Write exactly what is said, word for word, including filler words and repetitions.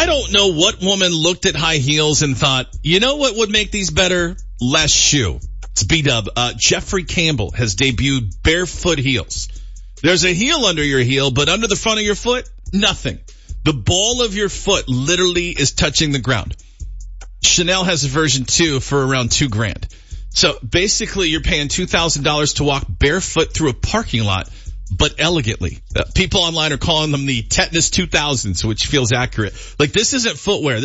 I don't know what woman looked at high heels and thought, you know what would make these better? Less shoe. It's B-Dub. Uh, Jeffrey Campbell has debuted barefoot heels. There's a heel under your heel, but under the front of your foot, nothing. The ball of your foot literally is touching the ground. Chanel has a version two for around two grand. So basically you're paying two thousand dollars to walk barefoot through a parking lot, but elegantly. Uh, people online are calling them the Tetanus two thousands, which feels accurate. Like, this isn't footwear.